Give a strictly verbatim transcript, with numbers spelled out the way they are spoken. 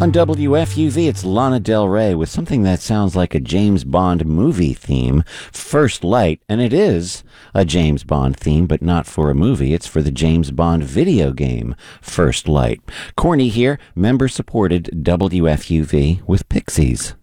On W F U V, it's Lana Del Rey with something that sounds like a James Bond movie theme, First Light, and it is a James Bond theme, but not for a movie. It's for the James Bond video game, First Light. Corny here, member-supported W F U V with Pixies.